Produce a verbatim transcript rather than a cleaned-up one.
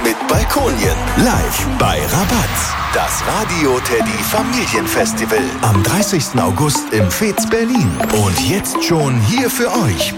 mit Balkonien. Live bei Rabatz. Das Radio Teddy Familienfestival am dreißigsten August im Fez Berlin. Und jetzt schon hier für euch